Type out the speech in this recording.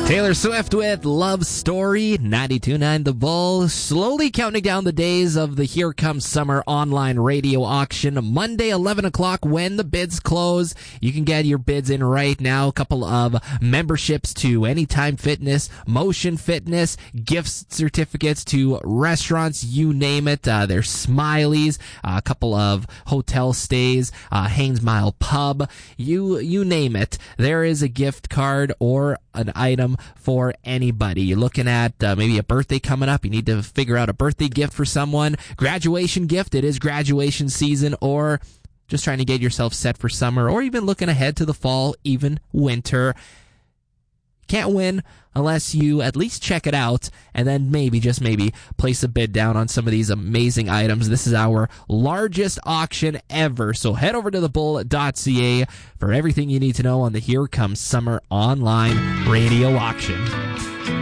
Taylor Swift with Love Story, 92.9 The Bull. Slowly counting down the days of the Here Comes Summer online radio auction. Monday, 11 o'clock when the bids close. You can get your bids in right now. A couple of memberships to Anytime Fitness, Motion Fitness, gift certificates to restaurants, you name it. There's Smiley's, a couple of hotel stays, Haynes Mile Pub, you name it. There is a gift card or an item for anybody. You're looking at maybe a birthday coming up. You need to figure out a birthday gift for someone. Graduation gift. It is graduation season. Or just trying to get yourself set for summer, or even looking ahead to the fall, even winter. Can't win unless you at least check it out and then maybe, just maybe, place a bid down on some of these amazing items. This is our largest auction ever. So head over to thebull.ca for everything you need to know on the Here Comes Summer online radio auction.